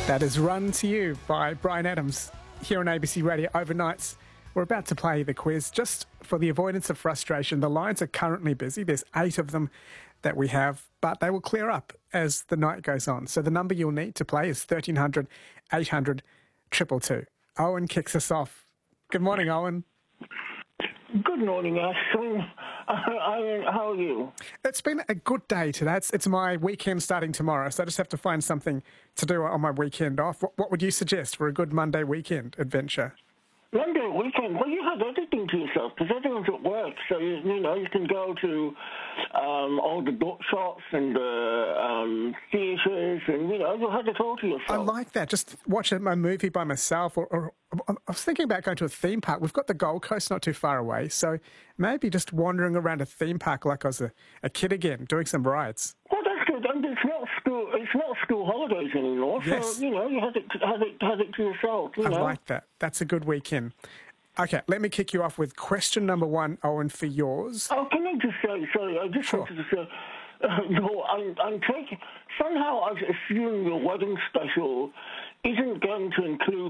That is Run to You by Bryan Adams here on ABC Radio Overnights. We're about to play the quiz. Just for the avoidance of frustration, the lines are currently busy. There's 8 of them that we have, but they will clear up as the night goes on. So the number you'll need to play is 1300 800 222. Owen kicks us off. Good morning, Owen. Good morning, Ashton. How are you? It's been a good day today. It's my weekend starting tomorrow, so I just have to find something to do on my weekend off. What would you suggest for a good Monday weekend adventure? Monday weekend? Well, you have everything to yourself because everyone's at work, so you can go to all the bookshops and theatres, and you'll have it all to yourself. I like that. Just watch a movie by myself, or I was thinking about going to a theme park. We've got the Gold Coast not too far away, so maybe just wandering around a theme park like I was a kid again, doing some rides. Well, that's good. And it's not school holidays anymore, yes. So you have it to yourself. I like that. That's a good weekend. Okay, let me kick you off with question number 1, Owen, for yours. Oh, can I just say, sorry, I just wanted to say, no, I'm taking, somehow I assume your wedding special isn't going to include